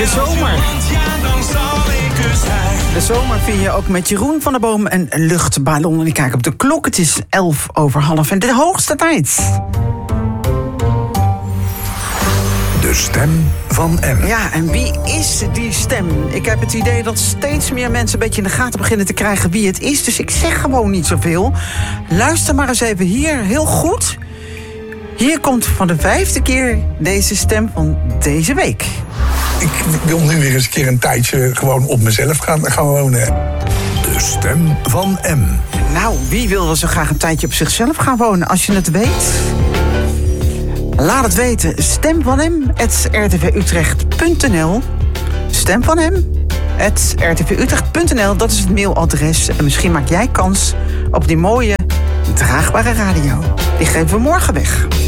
De zomer. De zomer vind je ook met Jeroen van der Boom en luchtballon. En ik kijk op de klok, het is 11:11 en de hoogste tijd. De stem van M. Ja, en wie is die stem? Ik heb het idee dat steeds meer mensen een beetje in de gaten beginnen te krijgen wie het is. Dus ik zeg gewoon niet zoveel. Luister maar eens even hier, heel goed. Hier komt voor de 5e keer deze stem van deze week. Ik wil nu weer eens een keer een tijdje gewoon op mezelf gaan wonen. De stem van M. Nou, wie wil wel zo graag een tijdje op zichzelf gaan wonen? Als je het weet, laat het weten. Stem van m@rtvutrecht.nl. Stem van m@rtvutrecht.nl. Dat is het mailadres. En misschien maak jij kans op die mooie, draagbare radio. Die geven we morgen weg.